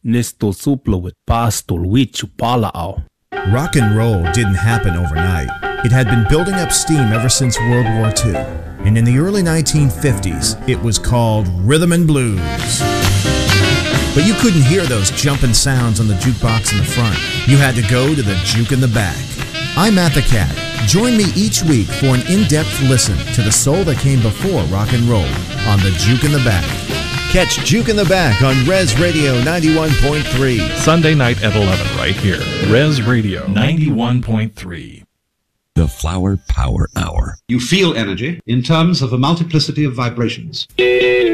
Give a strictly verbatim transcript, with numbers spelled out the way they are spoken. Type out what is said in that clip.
Nestor suplewit pastul wichu palao. Rock and roll didn't happen overnight. It had been building up steam ever since World War Two. And in the early nineteen fifties, it was called rhythm and blues. But you couldn't hear those jumping sounds on the jukebox in the front. You had to go to the juke in the back. I'm Matt the Cat. Join me each week for an in-depth listen to the soul that came before rock and roll on the Juke in the Back. Catch Juke in the Back on Res Radio ninety-one point three. Sunday night at eleven right here. Res Radio ninety-one point three. The Flower Power Hour. You feel energy in terms of a multiplicity of vibrations.